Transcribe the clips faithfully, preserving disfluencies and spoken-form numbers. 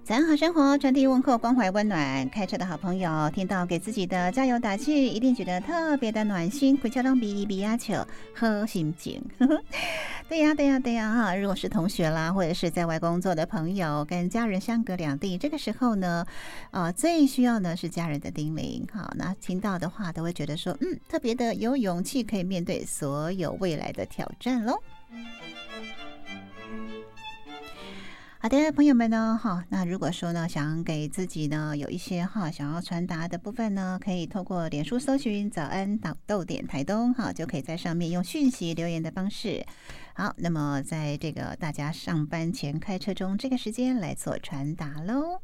早安好生活，传递问候，关怀温暖。开车的好朋友听到给自己的加油打气，一定觉得特别的暖心。回家当比比亚球，好心情。对呀，对呀，对呀哈！如果是同学啦，或者是在外工作的朋友，跟家人相隔两地，这个时候呢，呃，最需要呢是家人的叮咛。好，那听到的话都会觉得说，嗯，特别的有勇气，可以面对所有未来的挑战喽。好的，朋友们呢，哈，那如果说呢，想给自己呢有一些哈想要传达的部分呢，可以透过脸书搜寻早安导豆点台东，哈，就可以在上面用讯息留言的方式。好，那么在这个大家上班前开车中这个时间来做传达喽。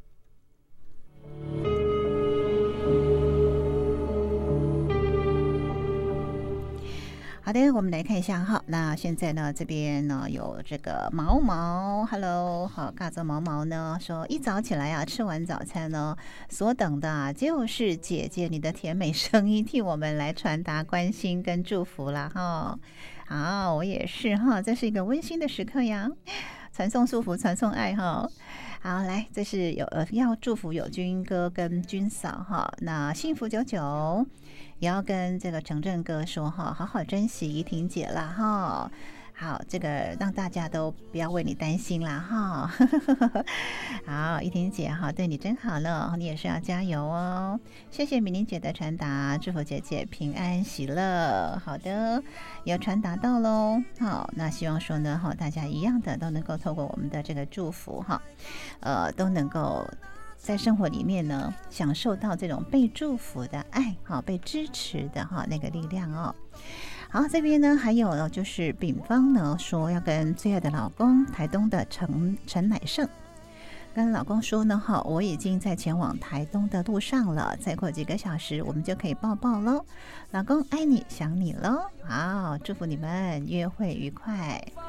好的，我们来看一下哈。那现在呢，这边呢有这个毛毛 ，Hello， 好，嘎着毛毛呢说，一早起来啊，吃完早餐呢，所等的啊就是姐姐你的甜美声音，替我们来传达关心跟祝福啦哈。好，我也是哈，这是一个温馨的时刻呀，传送祝福，传送爱哈。好，来，这是有呃要祝福友军哥跟军嫂哈，那幸福久久。也要跟这个程正哥说哈，好好珍惜怡婷姐啦哈。好，这个让大家都不要为你担心啦哈。好，怡婷姐哈，对你真好了，你也是要加油哦。谢谢米玲姐的传达，祝福姐姐平安喜乐。好的，也传达到喽。好，那希望说呢哈，大家一样的都能够透过我们的这个祝福哈，呃，都能够在生活里面呢，享受到这种被祝福的爱，哈，被支持的哈那个力量哦。好，这边呢还有就是丙方呢说要跟最爱的老公台东的陈陈乃胜，跟老公说呢哈，我已经在前往台东的路上了，再过几个小时我们就可以抱抱喽。老公爱你想你喽，好，祝福你们约会愉快。